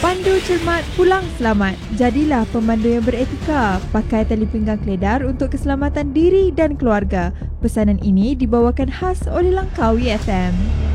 Pandu cermat, pulang selamat. Jadilah pemandu yang beretika. Pakai tali pinggang keledar untuk keselamatan diri dan keluarga. Pesanan ini dibawakan khas oleh Langkawi FM.